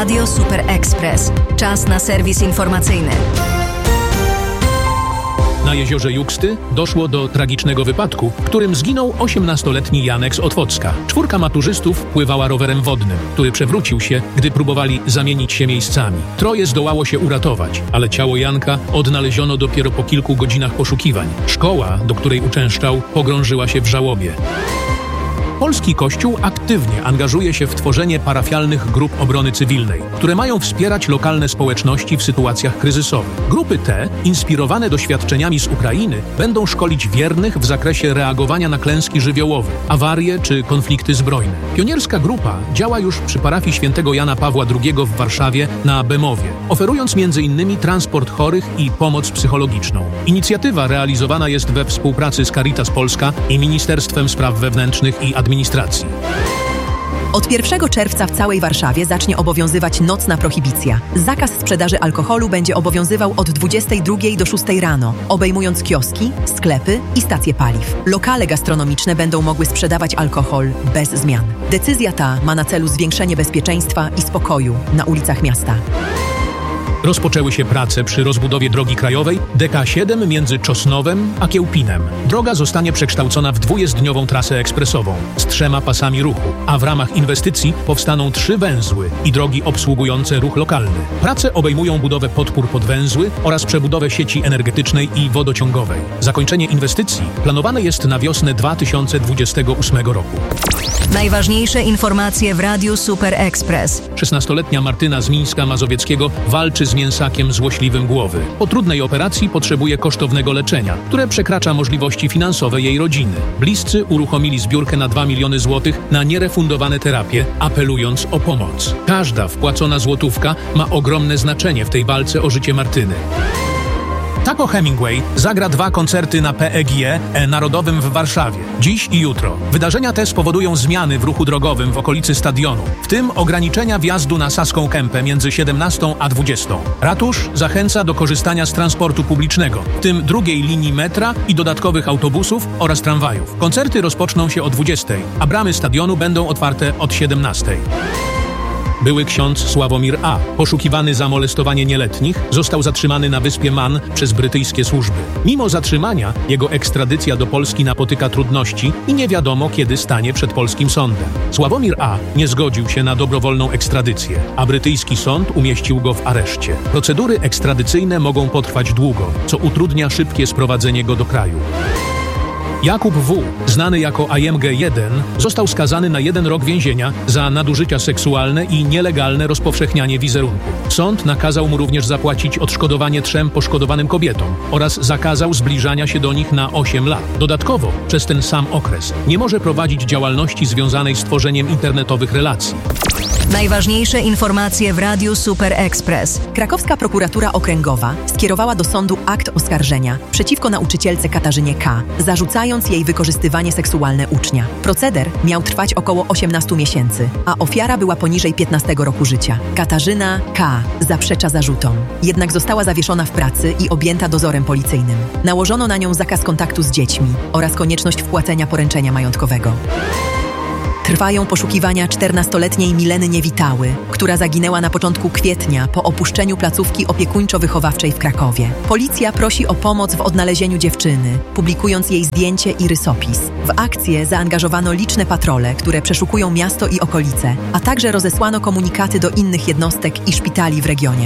Radio Super Express. Czas na serwis informacyjny. Na jeziorze Juksty doszło do tragicznego wypadku, w którym zginął 18-letni Janek z Otwocka. 4 maturzystów pływała rowerem wodnym, który przewrócił się, gdy próbowali zamienić się miejscami. 3 zdołało się uratować, ale ciało Janka odnaleziono dopiero po kilku godzinach poszukiwań. Szkoła, do której uczęszczał, pogrążyła się w żałobie. Polski Kościół aktywnie angażuje się w tworzenie parafialnych grup obrony cywilnej, które mają wspierać lokalne społeczności w sytuacjach kryzysowych. Grupy te, inspirowane doświadczeniami z Ukrainy, będą szkolić wiernych w zakresie reagowania na klęski żywiołowe, awarie czy konflikty zbrojne. Pionierska grupa działa już przy parafii świętego Jana Pawła II w Warszawie na Bemowie, oferując m.in. transport chorych i pomoc psychologiczną. Inicjatywa realizowana jest we współpracy z Caritas Polska i Ministerstwem Spraw Wewnętrznych i Administracji. Od 1 czerwca w całej Warszawie zacznie obowiązywać nocna prohibicja. Zakaz sprzedaży alkoholu będzie obowiązywał od 22 do 6 rano, obejmując kioski, sklepy i stacje paliw. Lokale gastronomiczne będą mogły sprzedawać alkohol bez zmian. Decyzja ta ma na celu zwiększenie bezpieczeństwa i spokoju na ulicach miasta. Rozpoczęły się prace przy rozbudowie drogi krajowej DK7 między Czosnowem a Kiełpinem. Droga zostanie przekształcona w 2-jezdniową trasę ekspresową z 3 pasami ruchu, a w ramach inwestycji powstaną 3 węzły i drogi obsługujące ruch lokalny. Prace obejmują budowę podpór pod węzły oraz przebudowę sieci energetycznej i wodociągowej. Zakończenie inwestycji planowane jest na wiosnę 2028 roku. Najważniejsze informacje w Radiu Super Express. 16-letnia Martyna z Mińska Mazowieckiego walczy z mięsakiem złośliwym głowy. Po trudnej operacji potrzebuje kosztownego leczenia, które przekracza możliwości finansowe jej rodziny. Bliscy uruchomili zbiórkę na 2 miliony złotych na nierefundowane terapie, apelując o pomoc. Każda wpłacona złotówka ma ogromne znaczenie w tej walce o życie Martyny. Taco Hemingway zagra 2 koncerty na PEGIE Narodowym w Warszawie, dziś i jutro. Wydarzenia te spowodują zmiany w ruchu drogowym w okolicy stadionu, w tym ograniczenia wjazdu na Saską Kępę między 17 a 20. Ratusz zachęca do korzystania z transportu publicznego, w tym 2. linii metra i dodatkowych autobusów oraz tramwajów. Koncerty rozpoczną się o 20, a bramy stadionu będą otwarte od 17. Były ksiądz Sławomir A., poszukiwany za molestowanie nieletnich, został zatrzymany na wyspie Man przez brytyjskie służby. Mimo zatrzymania, jego ekstradycja do Polski napotyka trudności i nie wiadomo, kiedy stanie przed polskim sądem. Sławomir A. nie zgodził się na dobrowolną ekstradycję, a brytyjski sąd umieścił go w areszcie. Procedury ekstradycyjne mogą potrwać długo, co utrudnia szybkie sprowadzenie go do kraju. Jakub W., znany jako AMG1, został skazany na 1 rok więzienia za nadużycia seksualne i nielegalne rozpowszechnianie wizerunku. Sąd nakazał mu również zapłacić odszkodowanie 3 poszkodowanym kobietom oraz zakazał zbliżania się do nich na 8 lat. Dodatkowo, przez ten sam okres nie może prowadzić działalności związanej z tworzeniem internetowych relacji. Najważniejsze informacje w Radiu Super Express. Krakowska prokuratura okręgowa skierowała do sądu akt oskarżenia przeciwko nauczycielce Katarzynie K., zarzucając jej wykorzystywanie seksualne ucznia. Proceder miał trwać około 18 miesięcy, a ofiara była poniżej 15 roku życia. Katarzyna K. zaprzecza zarzutom. Jednak została zawieszona w pracy i objęta dozorem policyjnym. Nałożono na nią zakaz kontaktu z dziećmi oraz konieczność wpłacenia poręczenia majątkowego. Trwają poszukiwania 14-letniej Mileny Niewitały, która zaginęła na początku kwietnia po opuszczeniu placówki opiekuńczo-wychowawczej w Krakowie. Policja prosi o pomoc w odnalezieniu dziewczyny, publikując jej zdjęcie i rysopis. W akcję zaangażowano liczne patrole, które przeszukują miasto i okolice, a także rozesłano komunikaty do innych jednostek i szpitali w regionie.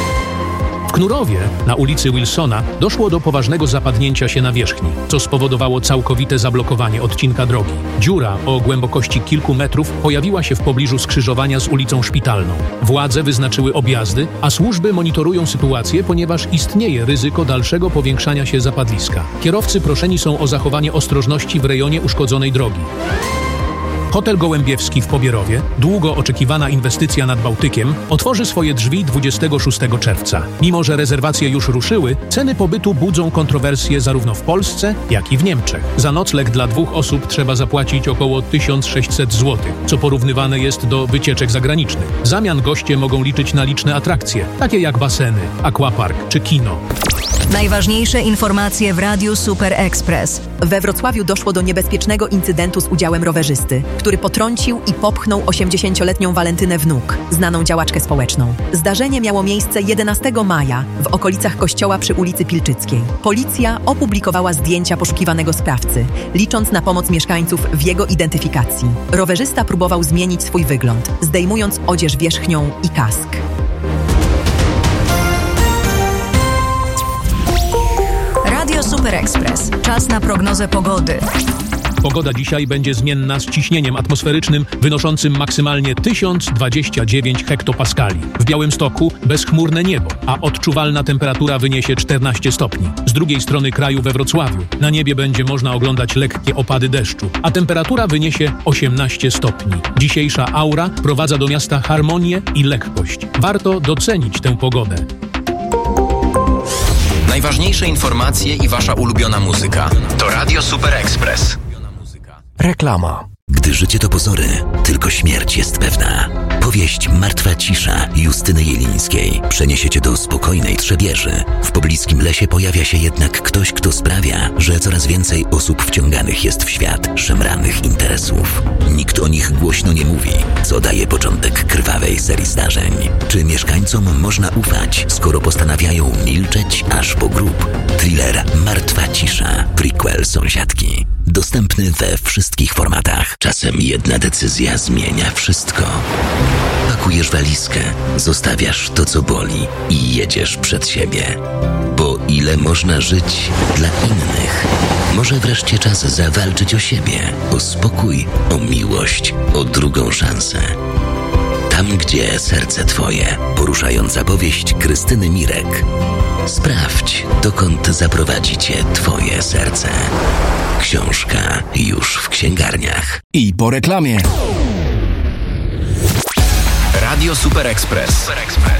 W Knurowie, na ulicy Wilsona, doszło do poważnego zapadnięcia się nawierzchni, co spowodowało całkowite zablokowanie odcinka drogi. Dziura o głębokości kilku metrów pojawiła się w pobliżu skrzyżowania z ulicą Szpitalną. Władze wyznaczyły objazdy, a służby monitorują sytuację, ponieważ istnieje ryzyko dalszego powiększania się zapadliska. Kierowcy proszeni są o zachowanie ostrożności w rejonie uszkodzonej drogi. Hotel Gołębiewski w Pobierowie, długo oczekiwana inwestycja nad Bałtykiem, otworzy swoje drzwi 26 czerwca. Mimo że rezerwacje już ruszyły, ceny pobytu budzą kontrowersje zarówno w Polsce, jak i w Niemczech. Za nocleg dla 2 osób trzeba zapłacić około 1600 zł, co porównywane jest do wycieczek zagranicznych. W zamian goście mogą liczyć na liczne atrakcje, takie jak baseny, aquapark czy kino. Najważniejsze informacje w Radiu Super Express. We Wrocławiu doszło do niebezpiecznego incydentu z udziałem rowerzysty, który potrącił i popchnął 80-letnią Walentynę Wnuk, znaną działaczkę społeczną. Zdarzenie miało miejsce 11 maja w okolicach kościoła przy ulicy Pilczyckiej. Policja opublikowała zdjęcia poszukiwanego sprawcy, licząc na pomoc mieszkańców w jego identyfikacji. Rowerzysta próbował zmienić swój wygląd, zdejmując odzież wierzchnią i kask. Radio Super Express. Czas na prognozę pogody. Pogoda dzisiaj będzie zmienna z ciśnieniem atmosferycznym wynoszącym maksymalnie 1029 hektopaskali. W Białymstoku bezchmurne niebo, a odczuwalna temperatura wyniesie 14 stopni. Z drugiej strony kraju we Wrocławiu na niebie będzie można oglądać lekkie opady deszczu, a temperatura wyniesie 18 stopni. Dzisiejsza aura prowadza do miasta harmonię i lekkość. Warto docenić tę pogodę. Najważniejsze informacje i wasza ulubiona muzyka to Radio Super Express. Reklama. Gdy życie to pozory, tylko śmierć jest pewna. Powieść Martwa cisza Justyny Jelińskiej przeniesie cię do spokojnej Trzebieży. W pobliskim lesie pojawia się jednak ktoś, kto sprawia, że coraz więcej osób wciąganych jest w świat szemranych interesów. Nikt o nich głośno nie mówi, co daje początek krwawej serii zdarzeń. Czy mieszkańcom można ufać, skoro postanawiają milczeć aż po grób? Thriller Martwa cisza, prequel Sąsiadki. Dostępny we wszystkich formatach. Czasem jedna decyzja zmienia wszystko. Pakujesz walizkę, zostawiasz to, co boli i jedziesz przed siebie. Bo ile można żyć dla innych? Może wreszcie czas zawalczyć o siebie, o spokój, o miłość, o drugą szansę. Tam, gdzie serce twoje. Poruszająca powieść Krystyny Mirek. Sprawdź, dokąd zaprowadzi cię twoje serce. Książka już w księgarniach. I po reklamie. Radio Super Express.